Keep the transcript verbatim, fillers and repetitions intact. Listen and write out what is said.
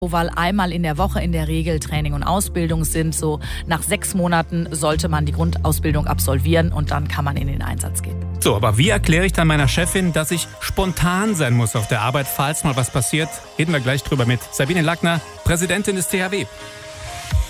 weil einmal in der Woche in der Regel Training und Ausbildung sind. So nach sechs Monaten sollte man die Grundausbildung absolvieren und dann kann man in den Einsatz gehen. So, aber wie erkläre ich dann meiner Chefin, dass ich spontan sein muss auf der Arbeit, falls mal was passiert? Reden wir gleich drüber mit Sabine Lackner, Präsidentin des T H W.